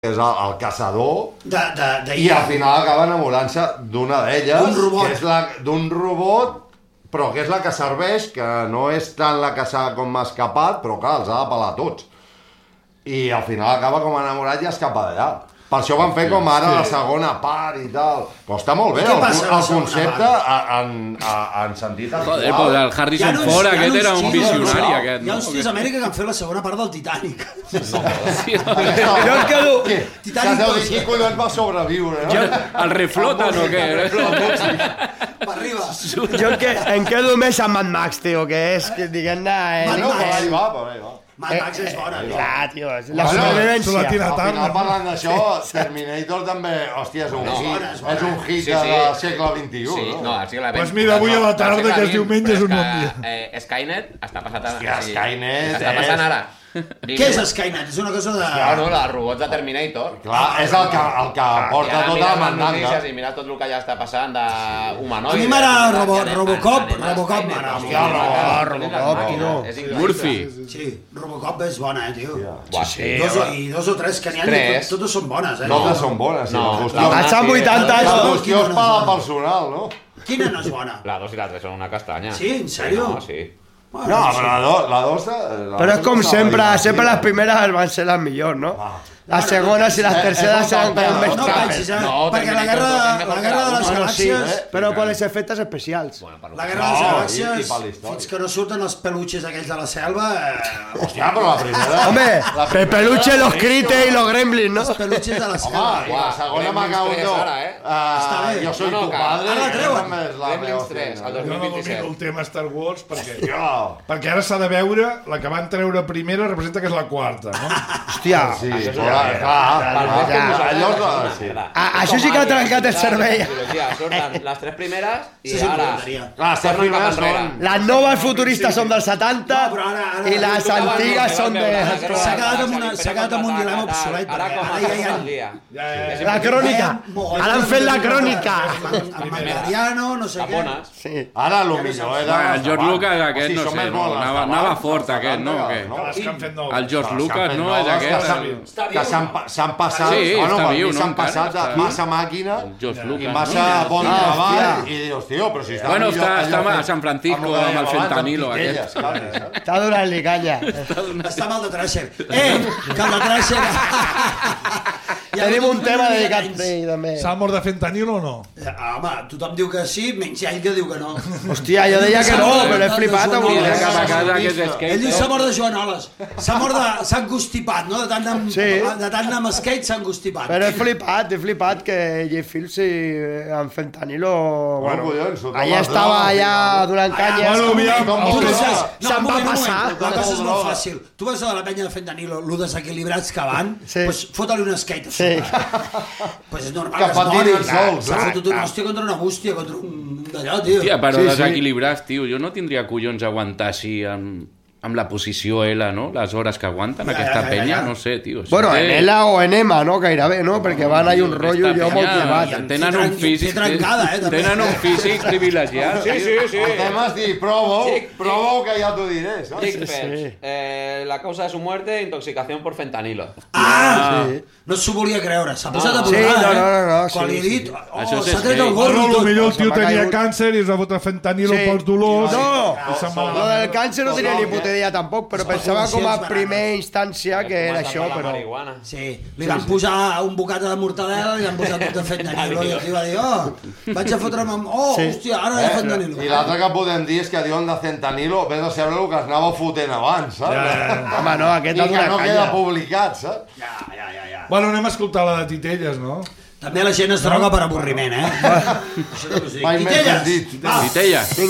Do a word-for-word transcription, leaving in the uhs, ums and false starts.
és el, el caçador, de, de, de i al final acaba enamorant-se d'una d'elles, d'un robot. que és la, d'un robot, però que és la que serveix, que no és tant la que s'ha com escapat, però clar, els ha de pelar tots. I al final acaba com enamorat i escapa d'allà. Per això van fer com ara la segona part i tal. Però està molt bé, el, el concepte en, en sentit actual. Joder, pues el Harrison no Ford és, aquest no era un visionari, no, aquest. Hi ha uns tios a Amèrica que han fet la segona part del Titanic. No, sí, no. Jo em quedo... Titanic Que deu dir dos. qui collons va sobreviure, no? El refloten o què? Per arriba. Jo que, em quedo més amb Mad Max, tio, que és, que diguem-ne... Eh, Ah, no, però ahí va, però ahí va. Mad Max és bona, tio. Clar, tio, és la Bueno, supervivència. Al final, parlant d'això, Terminator també, hòstia, és un No, hit, és bona, és bona. és un hit Sí, sí. del segle vint-i-u, Sí, no, al segle vint. Pues mira, avui a la tarda, que és diumenge, és un bon dia. Eh, Skynet està passat ara. Hòstia, Skynet Està passant és- ara. Què és Skynet? És una cosa de... Claro, no, els robots de Terminator. Clar, és el que, el que porta I ara tota mira la les mandanga. notícies i mira tot el que ja està passant d'humanoides. A mi m'agrada i Robo- anem- Robocop, anem a Robocop Skynet, m'agrada. hòstia, Hòstia, Robocop, tio. És increïble. Murphy. Sí, Robocop és bona, eh, tio. Buah, sí. Dos, o- I dos o tres que n'hi ha, Tres. tot- totes són bones, eh? Totes són bones, sí. No, la la qüestió, una Estan sí, vuitanta la- anys. la no, qüestió és quina per no al és personal, no? Quina no és bona? La dos i la tres són una castanya. Sí, en sèrio? No, sí. Bueno, No, sí. però la dos... La dos la Però és dos com estava sempre, divertida. sempre les primeres van ser les millors, no? Ah. Les segones i les Eh, terceres és seran un com paper, més No Verstappen. pensis, eh? No, Perquè la Terminator guerra, dos és la mejor guerra de que la les uno. Bueno, sí, galàxies... eh? Però per els efectes especials. Bueno, per La guerra de les No, i- i galàxies, per la història. fins que no surten els peluches aquells de la selva... Eh, Hòstia, però la primera... Hombre, la el peluche, los crites y los gremlins, ¿no? els peluches de la selva. Home, i la segona Gremlins m'acabo tres de... ara, eh? Està bé. Jo soy No, no, tu que- padre. ara la que treuen. també és la Gremlins meva tres, feina. el dos Jo mil no domino vint-i-set. el tema Star Wars perquè, Hòstia. perquè ara s'ha de veure la que van treure primera representa que és la quarta, no? Hòstia, Sí, Això és clar, una clar, Per clar. més que ja. nosaltres- Allò és la- sí. Ah, això sí que ha trencat el cervell. Trilogia, surten les tres primeres i Sí, sí, ara... tonteria. Clar, les tres tornen cap primeres enrere. són- Les noves futuristes són dels setanta No, però ara- ara- i les ara- antigues són de... S'ha quedat amb una- s'ha quedat amb un dilema obsolet, Ara perquè com ara a ja hi ha- el dia. La crònica. Ara han fet la crònica. El Mandaloriano, no sé què. Capones. Sí. Ara, el millor era... Bueno, el George abans. Lucas aquest, Hosti, no són sé, més no, bones, anava- abans, anava fort les aquest, no, o què? setanta, Les que han fet noves. El George Les que han Lucas, fet no? noves, És aquest. que s'han- el- Que s'han pa- s'han passat... Sí, bueno, està per viu, mi no? s'han Encara passat de està. massa màquina George i Lucas. massa bon Ah, treball hòstia. i dius, tio, però si està Bueno, millor està- allò està fet a San Francisco amb lo que amb el dèiem abans, fentanilo amb aquest. titelles, clar, saps? Està donant-li canya. Està mal de Thrasher. Eh, que el de Thrasher... Ja Tenim no un tema tinc dedicat anys. a ell, també. S'ha mort de fentanil o no? Ah, home, tothom diu que sí, menys ell que diu que no. Hòstia, jo deia que no, però he flipat avui. Sí, de cap a casa que és Ell diu skate. s'ha mort de Joanoles. S'ha mort de... S'ha encostipat, no? De tant amb, Sí. de tant anar amb skate s'ha encostipat. Però he flipat, he flipat que Jeff Fields i en fentanilo... Bueno, collons, tothom allà les estava drogues, allà no? donant canya. Bueno, aviam, Com el tu tema- penses- No, Se'n un va moment, un passar. moment. La cosa és molt droga. fàcil. Tu vas a la penya de fentanilo, lo desequilibrats que van, Sí. pues fota-li un skate a Sí. sobre. Pues és normal Que que es patinen mori. sols, S'ha eh? fotut una hòstia contra una bústia, contra un d'allò, tio. Tia, però Sí, sí. desequilibrats, tio. Jo no tindria collons aguantar així amb, amb la posició L, no? Les hores que aguanten Ja, aquesta ja, ja, penya, ja. no sé, tio. Bueno, Sé en que- Ela o en Emma, no? Gairebé, no? Perquè van ahí un rotllo Aquesta jo molt penya llevat. Tenen Té un tren- físic... té trencada, eh, també. Tenen un físic privilegiat. Sí, sí, sí. El tema és dir, prova-ho, Dic- prova-ho que ja t'ho diré, saps? Jake Sí, Phelps, sí. eh, la causa de su muerte, intoxicación por fentanilo. Ah! Sí. No s'ho volia creure. S'ha posat a Sí, plorar, no, no, no, no, eh? Quan sí, li he dit... sí, Oh, Això és s'ha tret skate. el gorro Bueno, i tot. potser el Se tio m'ha tenia caigut. càncer i es va fotre fentanilo Sí. pels dolors. No, I se'n va lo del càncer no tenia ni puta idea tampoc, però pensava com a primera instància que era això, La però... marihuana. Sí, li van posar un bocata de mortadela i li van posar tot de fentanilo i el tio va dir, oh, vaig a fotre'm amb... Oh, Sí. hòstia, ara hi ha fentanilo. I l'altre que podem dir és que diuen de fentanilo, vés a saber el que es anava fotent abans, saps? Home, no, aquest I ha que donat no queda canya. publicat, saps? Ja, ja, ja, ja. Bueno, anem a escoltar la de Titelles, no? També la gent es droga per avorriment, eh? Això que us dic. Mai més Titelles, ben dit. va. Titella.